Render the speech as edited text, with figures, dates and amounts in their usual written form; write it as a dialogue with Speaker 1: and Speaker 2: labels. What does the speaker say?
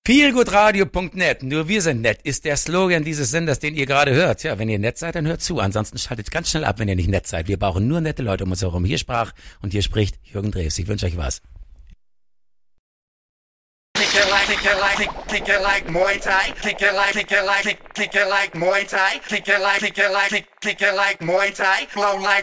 Speaker 1: Feelgoodradio.net, nur wir sind nett, ist der Slogan dieses Senders, den ihr gerade hört. Ja, wenn ihr nett seid, dann hört zu. Ansonsten schaltet ganz schnell ab, wenn ihr nicht nett seid. Wir brauchen nur nette Leute um uns herum. Hier sprach und hier spricht Jürgen Drews. Ich wünsche euch was.
Speaker 2: Kick it like Muay Thai. Kick it like Muay Thai. Kick it like Muay Thai. Flow like